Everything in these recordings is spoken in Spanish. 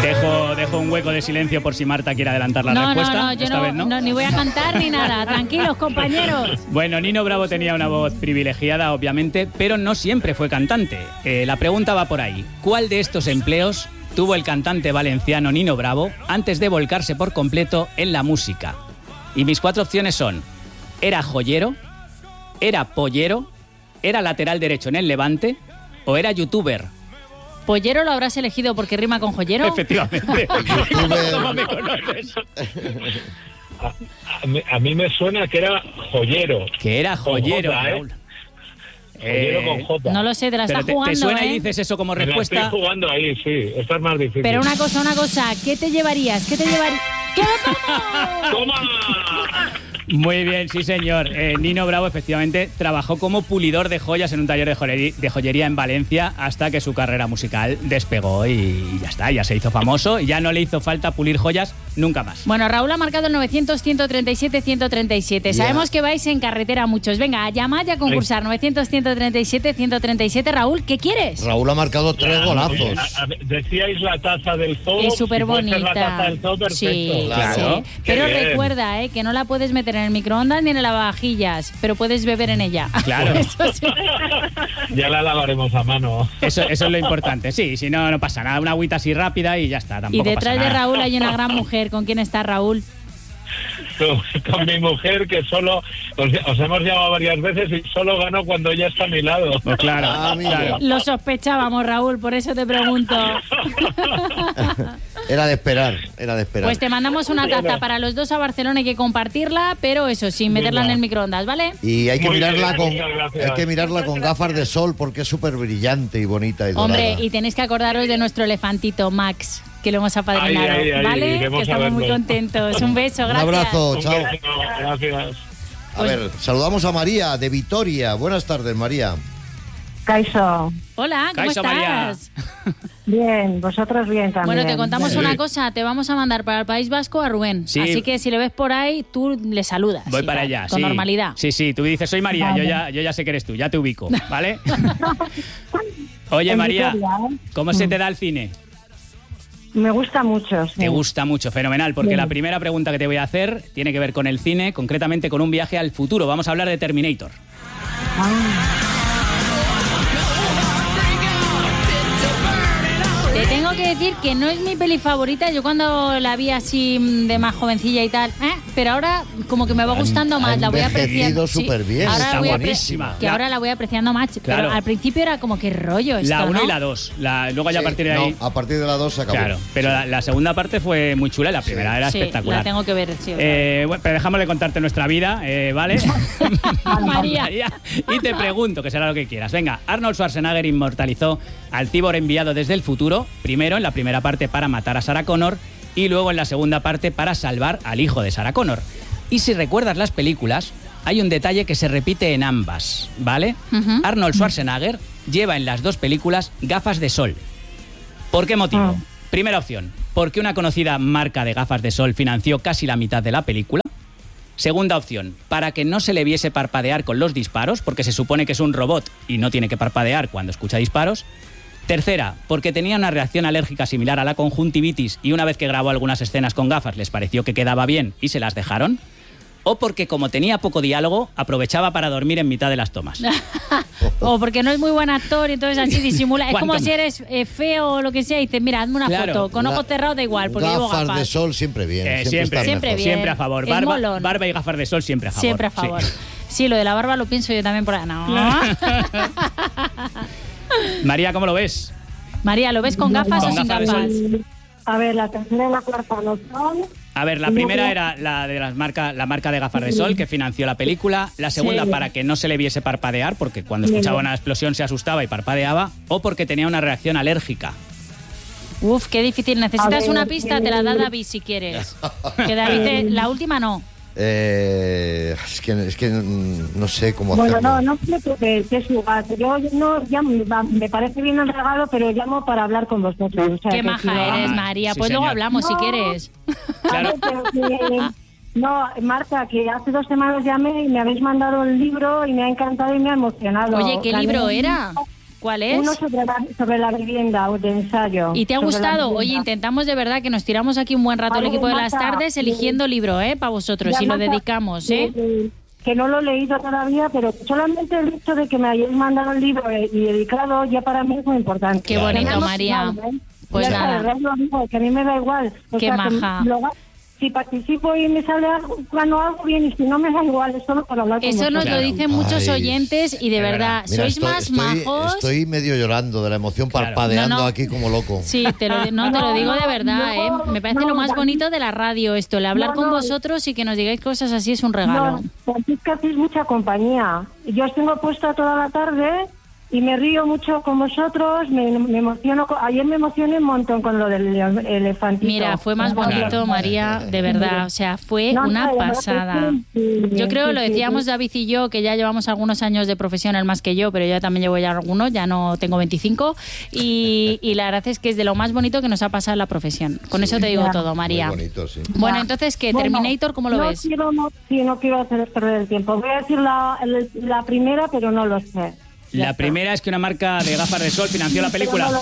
Dejo un hueco de silencio por si Marta quiere adelantar la respuesta. No, yo no, ni voy a cantar ni nada. Tranquilos, compañeros. Bueno, Nino Bravo tenía una voz privilegiada, obviamente, pero no siempre fue cantante. La pregunta va por ahí. ¿Cuál de estos empleos tuvo el cantante valenciano Nino Bravo antes de volcarse por completo en la música? Y mis 4 opciones son: ¿era joyero? ¿Era pollero? ¿Era lateral derecho en el Levante? ¿O era youtuber? ¿Pollero lo habrás elegido porque rima con joyero? Efectivamente. ¿Cómo me conoces? A mí me suena que era joyero. Que era joyero, J, Raúl. Joyero con J. No lo sé, te la estás jugando, ¿Te suena ¿eh? y dices eso como respuesta? Me la estoy jugando ahí, sí. Esta es más difícil. Pero una cosa, ¿qué te llevarías? ¿Qué vamos? ¡Toma! Muy bien, sí señor. Nino Bravo efectivamente trabajó como pulidor de joyas en un taller de joyería en Valencia hasta que su carrera musical despegó y ya está, ya se hizo famoso y ya no le hizo falta pulir joyas nunca más. Bueno, Raúl ha marcado el 900-137-137. Sabemos que vais en carretera muchos. Venga, llamad y a concursar. 900-137-137. Raúl, ¿qué quieres? Raúl ha marcado 3 golazos. Decíais la taza del zoo. Es súper bonita. La taza del zoo, perfecto. Sí, claro. Sí. Pero bien. Recuerda que no la puedes meter en el microondas ni en el lavavajillas, pero puedes beber en ella. Claro. Eso sí. Ya la lavaremos a mano. Eso es lo importante. Sí, si no, no pasa nada. Una agüita así rápida y ya está. Tampoco Y detrás pasa de nada. Raúl hay una gran mujer. ¿Con quién está Raúl? Con mi mujer, que solo os hemos llamado varias veces y solo gano cuando ella está a mi lado. Pues claro, claro. Lo sospechábamos, Raúl, por eso te pregunto. Era de esperar. Pues te mandamos una taza para los dos a Barcelona, hay que compartirla, pero eso, sin meterla en el microondas, ¿vale? Y hay que Muy mirarla bien, con muchas gracias. hay que mirarla con gafas de sol porque es súper brillante y bonita y dorada. Hombre, y tenéis que acordaros de nuestro elefantito, Max, que lo hemos apadrinado, Ahí, ¿vale? iremos Que estamos a muy verlo. contentos. Un beso, Un gracias. abrazo, Un chao. beso, gracias. A ver, saludamos a María de Vitoria. Buenas tardes, María. Kaixo, Hola, ¿cómo Kaixo, María. estás? bien, vosotros bien también. Bueno, te contamos Sí. una cosa, te vamos a mandar para el País Vasco a Rubén. Sí. Así que si le ves por ahí, tú le saludas. Voy y para tal, allá, con sí. normalidad. Sí, tú dices, soy María, Vale. yo ya sé que eres tú, ya te ubico, ¿vale? Oye, En María, Vitoria, ¿eh? ¿cómo se te da el cine? Me gusta mucho. Sí. Te gusta mucho, fenomenal, porque la primera pregunta que te voy a hacer tiene que ver con el cine, concretamente con un viaje al futuro. Vamos a hablar de Terminator. Te tengo que decir que no es mi peli favorita. Yo cuando la vi así de más jovencilla y tal, pero ahora como que me va gustando más. La voy apreciando. envejecido súper bien, ahora está la voy buenísima. Que ahora la voy apreciando más. Claro. Pero al principio era como que rollo esto, La 1 ¿no? y la 2. Luego ya Sí, a partir de ahí... no, a partir de la 2 se acabó. Claro, pero la segunda parte fue muy chula y la primera era Sí, espectacular. la tengo que ver, sí. o sea. Bueno, pero déjame de contarte nuestra vida, ¿vale? María. Y te pregunto, que será lo que quieras. Venga, Arnold Schwarzenegger inmortalizó al cíborg enviado desde el futuro, primero en la primera parte para matar a Sarah Connor y luego en la segunda parte para salvar al hijo de Sarah Connor. Y si recuerdas las películas, hay un detalle que se repite en ambas, ¿vale? Ujú. Arnold Schwarzenegger lleva en las dos películas gafas de sol. ¿Por qué motivo? Primera opción, porque una conocida marca de gafas de sol financió casi la mitad de la película. Segunda opción, para que no se le viese parpadear con los disparos, porque se supone que es un robot y no tiene que parpadear cuando escucha disparos. Tercera, porque tenía una reacción alérgica similar a la conjuntivitis y una vez que grabó algunas escenas con gafas les pareció que quedaba bien y se las dejaron. O porque como tenía poco diálogo, aprovechaba para dormir en mitad de las tomas. O porque no es muy buen actor y entonces así disimula. Es como ¿Cuánto? si eres feo o lo que sea y dices, mira, hazme una Claro. foto. Con ojos cerrados da igual, porque llevo Gafas gafas. de sol siempre bien. Siempre, está siempre mejor. bien. Siempre a favor. Es Barba, molón. barba y gafas de sol siempre a favor. Siempre a favor. Sí. Sí, lo de la barba lo pienso yo también por ahí. No. María, ¿cómo lo ves? María, ¿lo ves con gafas Con o sin gafas de gafas? sol. A ver, la tercera y la cuarta no son. A ver, la primera era la de la marca de gafas de sol que financió la película. La segunda, Sí. para que no se le viese parpadear, porque cuando escuchaba una explosión se asustaba y parpadeaba. O porque tenía una reacción alérgica. Uf, qué difícil. ¿Necesitas A ver, una pista? Te la da David si quieres. Que David, la última no. Es que no sé cómo Bueno, hacerlo. no sé qué es lugar. Yo no llamo, me parece bien el regalo, pero llamo para hablar con vosotros. O sea, Qué que maja si no- eres, María. Sí, Pues luego señor. hablamos si No. quieres. Claro. A ver, pero que- no, Marta, que hace 2 semanas llamé y me habéis mandado el libro y me ha encantado y me ha emocionado. Oye, ¿qué Gané libro un- era? ¿Cuál es? Uno sobre la vivienda de ensayo. ¿Y te ha sobre la gustado? vivienda. Oye, intentamos de verdad que nos tiramos aquí un buen rato el Vale, equipo de las Marta, tardes eligiendo libro, para vosotros, Ya, y lo Marta, dedicamos, que no lo he leído todavía, pero solamente el hecho de que me hayáis mandado el libro y dedicado ya para mí es muy importante. Qué bonito, Claro. María. Pues Ya nada. está, lo digo, que a mí me da igual. O Qué sea, que maja. si participo y me sale algo, gano algo bien, y si no me da igual, es solo para hablar con Eso nos vosotros. lo dicen muchos Ay, oyentes y de es verdad, Mira, sois más majos. Estoy medio llorando de la emoción, Claro. parpadeando No, no. aquí como loco. Sí, te lo digo de verdad, No, Me parece lo más bonito de la radio esto, el hablar con vosotros y que nos digáis cosas así es un regalo. No, porque es que hacéis mucha compañía. Yo os tengo puesta toda la tarde y me río mucho con vosotros, me emociono. Ayer me emocioné un montón con lo del elefantito. Mira, fue más bonito, María, de verdad, o sea, fue No, una no, de verdad pasada. que sí, Yo creo, sí, lo sí, decíamos sí. David y yo, que ya llevamos algunos años de profesión, él más que yo, pero yo también llevo ya algunos, ya no tengo 25, y la verdad es que es de lo más bonito que nos ha pasado en la profesión. Con eso te digo Ya. todo, María. Muy bonito, sí. Bueno, Ya. entonces, ¿qué? Bueno, ¿Terminator cómo lo ves? No quiero hacer perder el tiempo. Voy a decir la primera, pero no lo sé. La primera es que una marca de gafas de sol financió la película. Pero no lo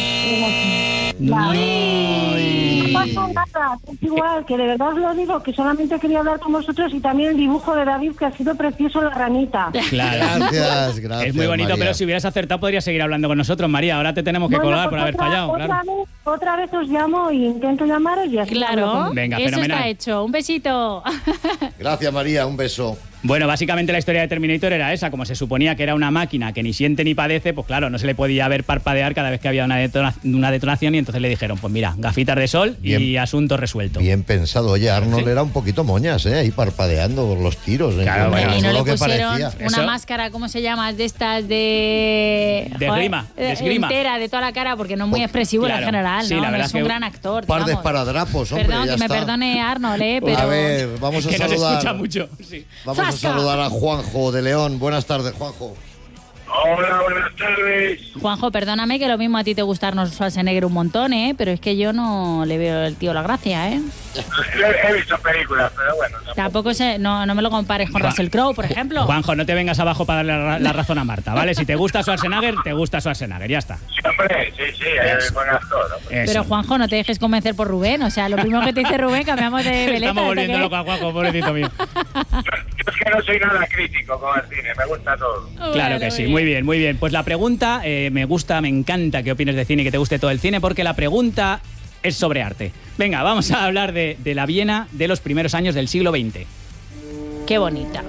sé. No. No pasa nada, es igual, que de verdad os lo digo, que solamente quería hablar con vosotros, y también el dibujo de David, que ha sido precioso, la ranita. Claro. Gracias. Es muy bonito, María. pero si hubieras acertado podrías seguir hablando con nosotros, María. Ahora te tenemos que Bueno, colgar pues por haber fallado. Claro. otra vez os llamo e intento llamaros y así hablo Claro, con- Venga, eso fenomenal. está hecho. Un besito. Gracias, María, un beso. Bueno, básicamente la historia de Terminator era esa. Como se suponía que era una máquina que ni siente ni padece, pues claro, no se le podía ver parpadear cada vez que había una detonación, y entonces le dijeron, pues mira, gafitas de sol y Bien. asunto resuelto. Bien pensado. Oye, Arnold Sí. era un poquito moñas, ahí parpadeando por los tiros. Claro, bueno, Y no Eso le lo que pusieron parecía. una Eso- máscara, ¿cómo se llama? De estas de... De esgrima, de esgrima. Entera, de toda la cara, porque no es muy expresivo Claro. en general, Sí, ¿no? la No verdad es es un que gran actor, Un par de digamos. esparadrapos, hombre, Perdón, ya que me está. perdone Arnold, pero... A ver, vamos a Que no se saludar. escucha mucho. Sí. Vamos a ¡Zasca! saludar a Juanjo de León. Buenas tardes, Juanjo. Hola, buenas tardes. Juanjo, perdóname que lo mismo a ti te gusta Arnold Schwarzenegger un montón, pero es que yo no le veo el tío la gracia, He visto películas, pero bueno. Tampoco no me lo compares con Russell Crowe, por ejemplo. Juanjo, no te vengas abajo para darle la razón a Marta, ¿vale? Si te gusta Schwarzenegger, te gusta Schwarzenegger, ya está. Hombre, sí, es buen actor. Hombre. Eso. Pero Juanjo, no te dejes convencer por Rubén. O sea, lo primero que te dice Rubén, cambiamos de veleta. Estamos ¿esto volviendo qué? loco a Juanjo, pobrecito mío. Yo es que no soy nada crítico con el cine, me gusta todo. Claro Bueno, que sí, muy bien, muy bien. Pues la pregunta, me encanta que opines de cine y que te guste todo el cine, porque la pregunta es sobre arte. Venga, vamos a hablar de la Viena de los primeros años del siglo XX. Qué bonita.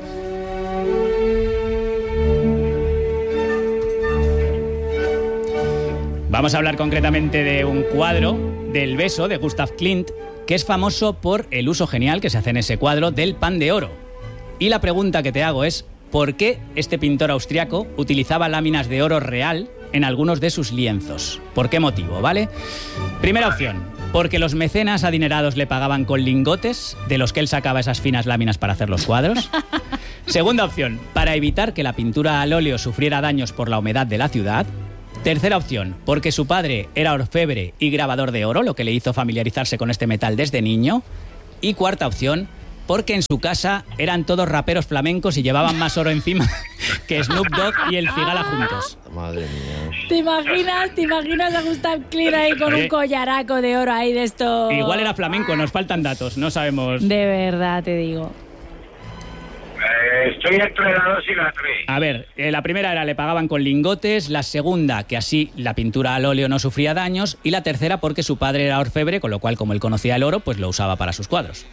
Vamos a hablar concretamente de un cuadro del beso de Gustav Klimt, que es famoso por el uso genial que se hace en ese cuadro del pan de oro. Y la pregunta que te hago es, ¿por qué este pintor austriaco utilizaba láminas de oro real en algunos de sus lienzos? ¿Por qué motivo, vale? Primera opción, porque los mecenas adinerados le pagaban con lingotes, de los que él sacaba esas finas láminas para hacer los cuadros. Segunda opción, para evitar que la pintura al óleo sufriera daños por la humedad de la ciudad. Tercera opción, porque su padre era orfebre y grabador de oro, lo que le hizo familiarizarse con este metal desde niño. Y cuarta opción, porque en su casa eran todos raperos flamencos y llevaban más oro encima que Snoop Dogg y el Cigala juntos. Madre mía. ¿Te imaginas a Gustav Klimt ahí con Oye, un collaraco de oro ahí de esto? Igual era flamenco, nos faltan datos, no sabemos. De verdad, te digo. Estoy entre la 2 y la 3. A ver, la primera era le pagaban con lingotes, la segunda que así la pintura al óleo no sufría daños, y la tercera porque su padre era orfebre, con lo cual como él conocía el oro, pues lo usaba para sus cuadros.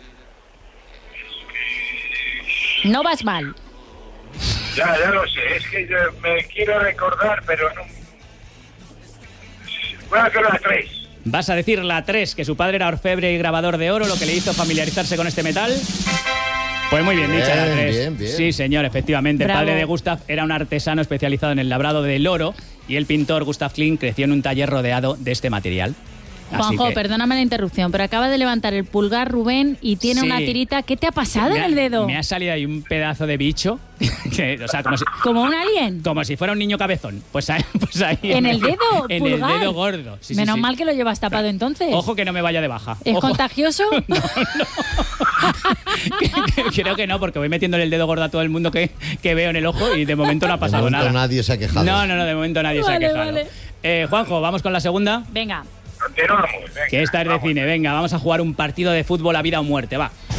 No vas mal. Ya lo sé, es que yo me quiero recordar, pero no. Voy a hacer la 3. ¿Vas a decir la 3, que su padre era orfebre y grabador de oro, lo que le hizo familiarizarse con este metal? Pues muy bien dicha la 3. Bien, bien. Sí, señor, efectivamente. Bravo. El padre de Gustav era un artesano especializado en el labrado del oro y el pintor Gustav Klimt creció en un taller rodeado de este material. Así Juanjo, que- perdóname la interrupción, pero acaba de levantar el pulgar Rubén y tiene Sí. una tirita. ¿Qué te ha pasado en el dedo? Me ha salido ahí un pedazo de bicho, que, o sea, ¿Como un alien? como si fuera un niño cabezón. Pues ahí ¿En el dedo En pulgar? el dedo gordo. Sí, sí, Menos sí. mal que lo llevas tapado entonces. Ojo que no me vaya de baja. ¿Es Ojo. contagioso? Creo que no, porque voy metiéndole el dedo gordo a todo el mundo que veo en el ojo y de momento no ha pasado De momento nada. nadie se ha quejado. No, de momento nadie se ha quejado. Juanjo, vamos con la segunda. Venga. Continuamos, venga, Que esta es de vamos. cine. Venga, vamos a jugar un partido de fútbol a vida o muerte, va.